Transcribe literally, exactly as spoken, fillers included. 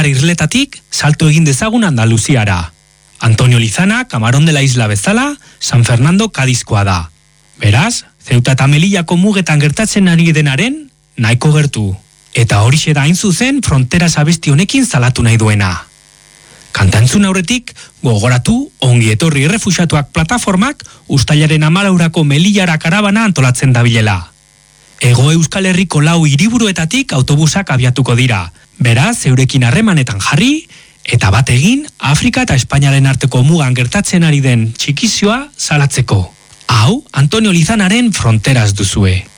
irletatik salto egin dezagun Andaluziara. Antonio Lizana, Camarón de la Isla bezala, San Fernando Kadizkoa da. Beraz, Ceuta eta Melillako mugetan gertatzen ari denaren, nahiko gertu. Eta horixe da hain zuzen fronteras abesti honekin salatu nahi duena. Kantantzun aurretik, gogoratu, ongi etorri errefuxatuak plataformak uztailaren hamalaurako Melillara karabana antolatzen dabilela. Ego Euskal Herriko lau hiriburuetatik autobusak abiatuko dira. Beraz, eurekin harremanetan jarri, eta bat egin, Afrika eta Espainiaren arteko mugan gertatzen ari den txikizioa salatzeko. Hau, Antonio Lizanaren fronteras duzue.